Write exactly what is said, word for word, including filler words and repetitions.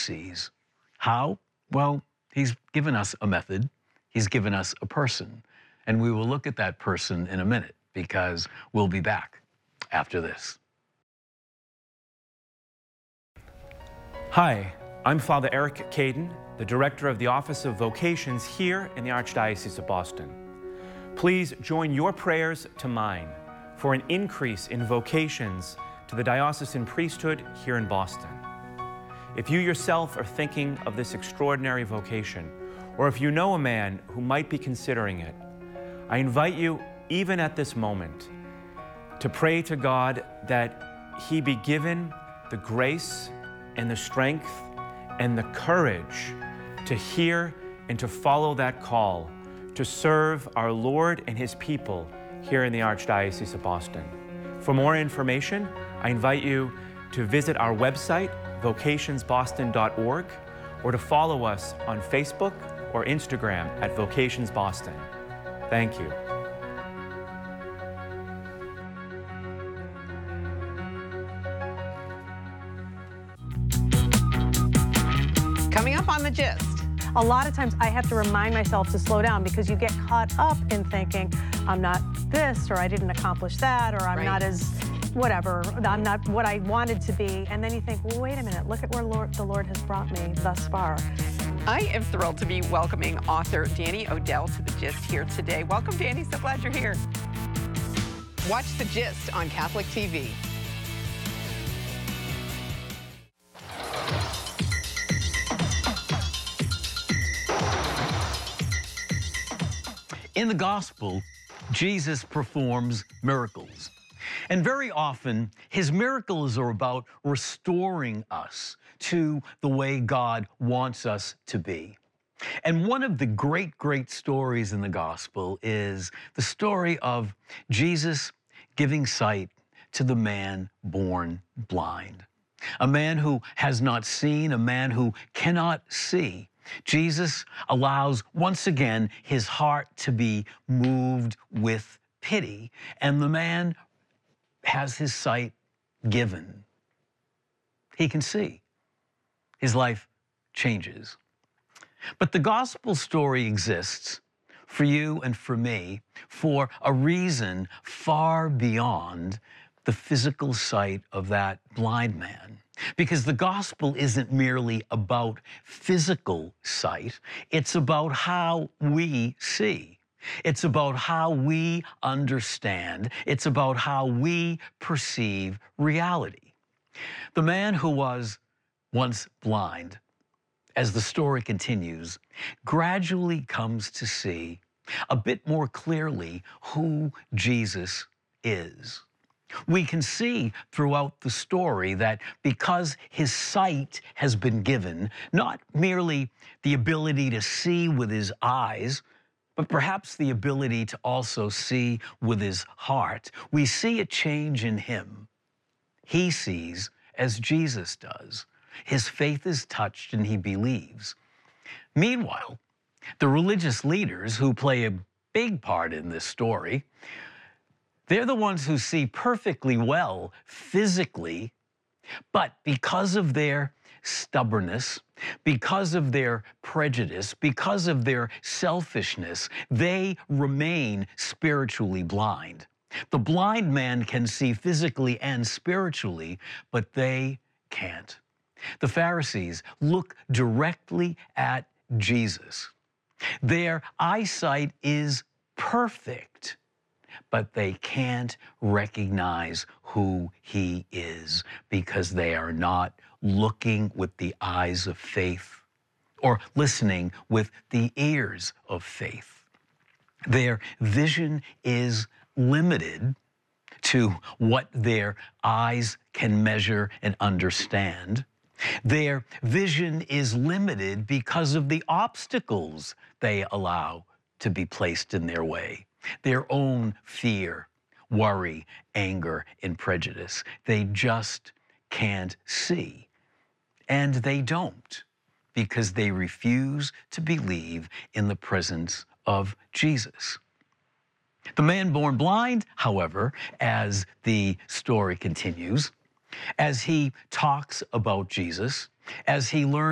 sees. How? Well, he's given us a method. He's given us a person. And we will look at that person in a minute because we'll be back after this. Hi, I'm Father Eric Caden, the Director of the Office of Vocations here in the Archdiocese of Boston. Please join your prayers to mine for an increase in vocations to the diocesan priesthood here in Boston. If you yourself are thinking of this extraordinary vocation, or if you know a man who might be considering it, I invite you, even at this moment, to pray to God that he be given the grace and the strength and the courage to hear and to follow that call to serve our Lord and his people here in the Archdiocese of Boston. For more information, I invite you to visit our website, vocations boston dot org, or to follow us on Facebook or Instagram at Vocations Boston. Thank you. Coming up on The Gist. A lot of times I have to remind myself to slow down because you get caught up in thinking, I'm not this, or I didn't accomplish that, or I'm Right. not as whatever, I'm not what I wanted to be. And then you think, well, wait a minute, look at where Lord, the Lord has brought me thus far. I am thrilled to be welcoming author Danny Odell to The Gist here today. Welcome, Danny. So glad you're here. Watch The Gist on Catholic T V. In the gospel, Jesus performs miracles. And very often, his miracles are about restoring us to the way God wants us to be. And one of the great, great stories in the gospel is the story of Jesus giving sight to the man born blind. A man who has not seen, a man who cannot see. Jesus allows, once again, his heart to be moved with pity, and the man has his sight given. He can see. His life changes. But the gospel story exists for you and for me for a reason far beyond the physical sight of that blind man. Because the gospel isn't merely about physical sight, it's about how we see. It's about how we understand. It's about how we perceive reality. The man who was once blind, as the story continues, gradually comes to see a bit more clearly who Jesus is. We can see throughout the story that because his sight has been given, not merely the ability to see with his eyes, but perhaps the ability to also see with his heart, we see a change in him. He sees as Jesus does. His faith is touched and he believes. Meanwhile, the religious leaders who play a big part in this story, they're the ones who see perfectly well physically, but because of their stubbornness, because of their prejudice, because of their selfishness, they remain spiritually blind. The blind man can see physically and spiritually, but they can't. The Pharisees look directly at Jesus. Their eyesight is perfect, but they can't recognize who he is because they are not looking with the eyes of faith or listening with the ears of faith. Their vision is limited to what their eyes can measure and understand. Their vision is limited because of the obstacles they allow to be placed in their way. Their own fear, worry, anger, and prejudice. They just can't see. And they don't because they refuse to believe in the presence of Jesus. The man born blind, however, as the story continues, as he talks about Jesus, as he learns